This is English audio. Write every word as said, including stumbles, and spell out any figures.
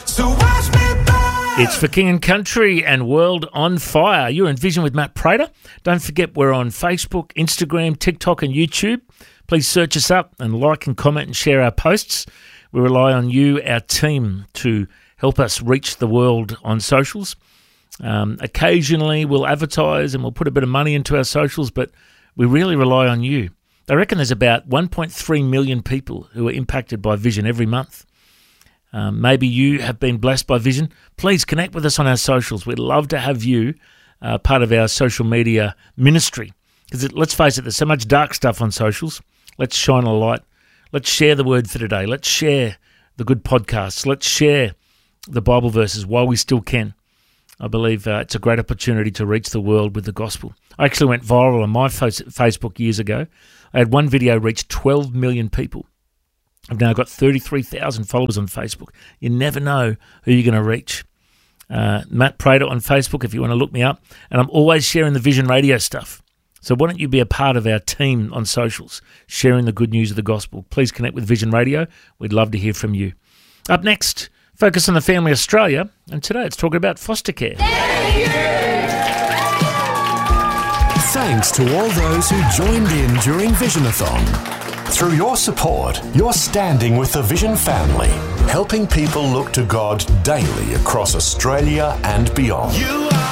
So watch me burn. It's for King and Country and World on Fire. You're in Vision with Matt Prater. Don't forget we're on Facebook, Instagram, TikTok and YouTube. Please search us up and like and comment and share our posts. We rely on you, our team, to help us reach the world on socials. Um, occasionally we'll advertise and we'll put a bit of money into our socials, but we really rely on you. I reckon there's about one point three million people who are impacted by Vision every month. Um, maybe you have been blessed by Vision. Please connect with us on our socials. We'd love to have you uh, part of our social media ministry. Because let's face it, there's so much dark stuff on socials. Let's shine a light. Let's share the word for today. Let's share the good podcasts. Let's share the Bible verses while we still can. I believe uh, it's a great opportunity to reach the world with the gospel. I actually went viral on my Facebook years ago. I had one video reach twelve million people. I've now got thirty-three thousand followers on Facebook. You never know who you're going to reach. Uh, Matt Prater on Facebook if you want to look me up. And I'm always sharing the Vision Radio stuff. So why don't you be a part of our team on socials, sharing the good news of the gospel. Please connect with Vision Radio. We'd love to hear from you. Up next, Focus on the Family Australia. And today it's talking about foster care. Thanks to all those who joined in during Visionathon. Through your support, you're standing with the Vision family, helping people look to God daily across Australia and beyond. You are